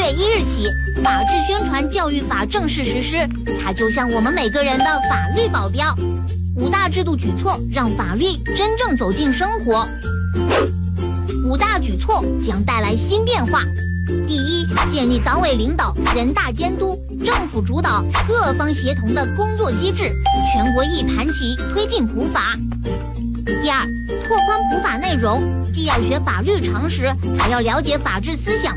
月1日起，法治宣传教育法正式实施，它就像我们每个人的法律保镖。5大制度举措让法律真正走进生活。5大举措将带来新变化。第一，建立党委领导、人大监督、政府主导、各方协同的工作机制，全国一盘棋推进普法。第二，拓宽普法内容，既要学法律常识，还要了解法治思想